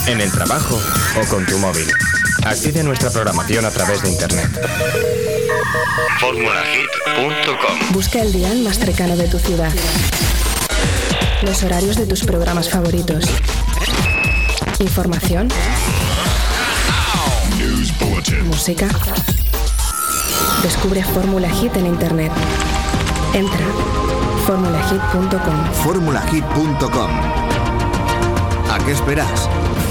en el trabajo o con tu móvil. Accede a nuestra programación a través de internet. Formulahit.com. Busca el dial más cercano de tu ciudad. Los horarios de tus programas favoritos. Información. Música. Descubre Fórmula Hit en internet. Entra. Formulahit.com. Formulahit.com. ¿A qué esperas?